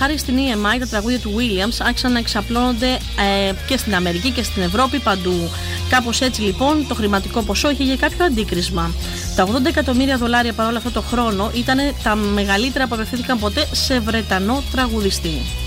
χάρη στην EMI τα τραγούδια του Williams άρχισαν να εξαπλώνονται και στην Αμερική και στην Ευρώπη, παντού. Κάπως έτσι λοιπόν το χρηματικό ποσό είχε για κάποιο αντίκρισμα. Τα $80 εκατομμύρια παρόλο αυτό το χρόνο ήταν τα μεγαλύτερα που απευθύνθηκαν ποτέ σε Βρετανό τραγουδιστή.